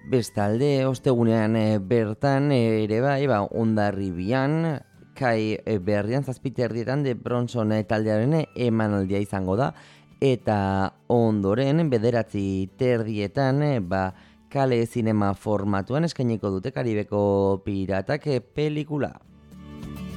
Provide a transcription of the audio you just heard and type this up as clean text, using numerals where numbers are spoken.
Bestalde, ostegunean bertan ere bai, Hondarribian, kai berrian zazpiterdietan de Bronson taldearen emanaldia izango da, eta ondoren bederatzi terdietan, kale zinema formatuan eskainiko dute Karibeko Piratak pelikula.